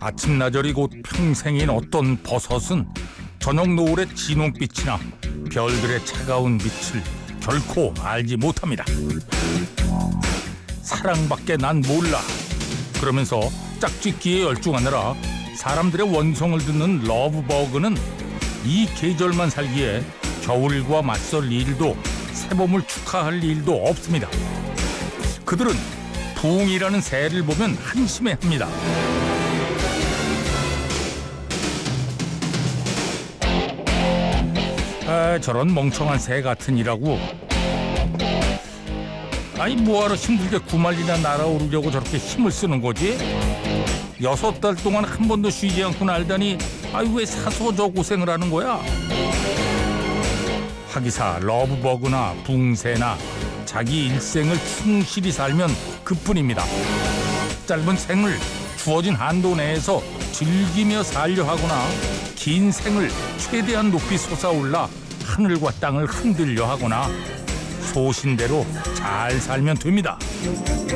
아침나절이 곧 평생인 어떤 버섯은 저녁 노을의 진홍빛이나 별들의 차가운 빛을 결코 알지 못합니다. 사랑밖에 난 몰라. 그러면서 짝짓기에 열중하느라 사람들의 원성을 듣는 러브버그는 이 계절만 살기에 겨울과 맞설 일도 새봄을 축하할 일도 없습니다. 그들은 붕이라는 새를 보면 한심해합니다. 저런 멍청한 새 같으니라고. 아니 뭐하러 힘들게 9마리나 날아오르려고 저렇게 힘을 쓰는 거지? 6달 동안 한 번도 쉬지 않고 날다니 왜 사서 저 고생을 하는 거야? 하기사 러브버그나 붕새나 자기 일생을 충실히 살면 그뿐입니다. 짧은 생을 주어진 한도 내에서 즐기며 살려 하거나 긴 생을 최대한 높이 솟아올라 하늘과 땅을 흔들려 하거나 소신대로 잘 살면 됩니다.